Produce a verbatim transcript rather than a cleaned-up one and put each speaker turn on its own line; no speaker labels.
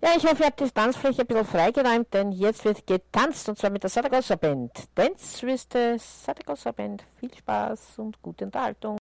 Ja, ich hoffe, ihr habt die Tanzfläche ein bisschen freigeräumt, denn jetzt wird getanzt und zwar mit der Saragossa Band. Dance with the Saragossa Band. Viel Spaß und gute Unterhaltung.